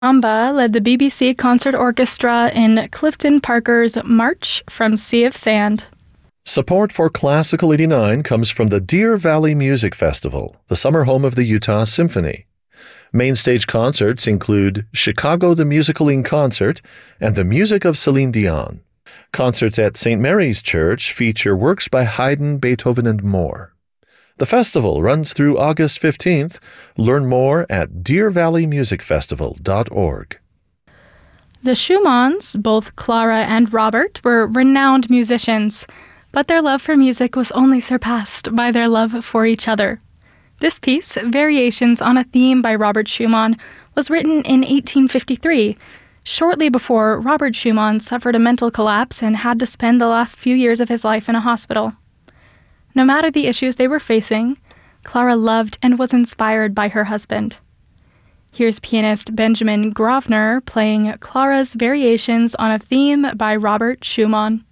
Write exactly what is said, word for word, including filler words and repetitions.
Amba led the B B C Concert Orchestra in Clifton Parker's March from Sea of Sand. Support for Classical eighty-nine comes from the Deer Valley Music Festival, the summer home of the Utah Symphony. Main stage concerts include Chicago the Musical in Concert and the music of Celine Dion. Concerts at Saint Mary's Church feature works by Haydn, Beethoven, and more. The festival runs through August fifteenth. Learn more at deer valley music festival dot org. The Schumanns, both Clara and Robert, were renowned musicians, but their love for music was only surpassed by their love for each other. This piece, Variations on a Theme by Robert Schumann, was written in eighteen fifty-three, shortly before Robert Schumann suffered a mental collapse and had to spend the last few years of his life in a hospital. No matter the issues they were facing, Clara loved and was inspired by her husband. Here's pianist Benjamin Grosvenor playing Clara's Variations on a Theme by Robert Schumann.